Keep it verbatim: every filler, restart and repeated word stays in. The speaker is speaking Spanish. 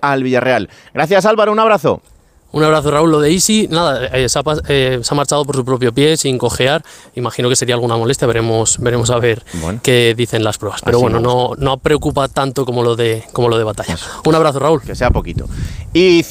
al Villarreal. Gracias, Álvaro, un abrazo. Un abrazo, Raúl. Lo de Isi, nada, eh, se, ha, eh, se ha marchado por su propio pie, sin cojear. Imagino que sería alguna molestia, veremos veremos a ver bueno. qué dicen las pruebas. Pero Así bueno, no, no preocupa tanto como lo de, como lo de Batalla. Eso. Un abrazo, Raúl. Que sea poquito. Y